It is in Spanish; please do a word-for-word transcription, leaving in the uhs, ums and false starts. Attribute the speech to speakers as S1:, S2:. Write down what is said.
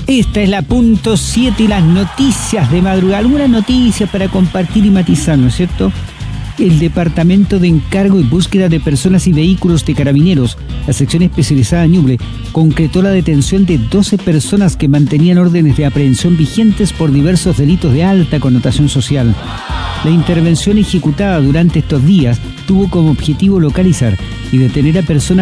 S1: Esta es la punto siete y las noticias de madrugada. Algunas noticias para compartir y matizar, ¿no es cierto? El Departamento de Encargo y Búsqueda de Personas y Vehículos de Carabineros, la sección especializada en Ñuble, concretó la detención de doce personas que mantenían órdenes de aprehensión vigentes por diversos delitos de alta connotación social. La intervención ejecutada durante estos días tuvo como objetivo localizar y detener a personas